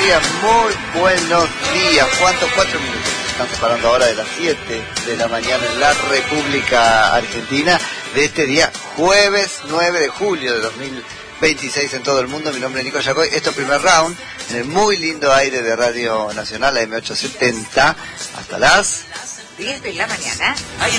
muy buenos días. ¿Cuántos? 4 minutos. Están separando ahora de las 7 de la mañana en la República Argentina de este día, jueves 9 de julio de 2026 en todo el mundo. Mi nombre es Nico Yacoy. Esto es Primer Round, en el muy lindo aire de Radio Nacional, la M870, hasta las 10 de la mañana.